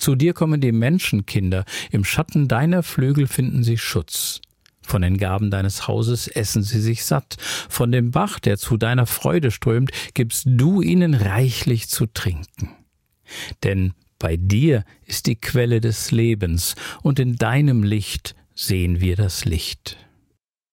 Zu dir kommen die Menschenkinder, im Schatten deiner Flügel finden sie Schutz. Von den Gaben deines Hauses essen sie sich satt. Von dem Bach, der zu deiner Freude strömt, gibst du ihnen reichlich zu trinken. Denn bei dir ist die Quelle des Lebens, und in deinem Licht sehen wir das Licht.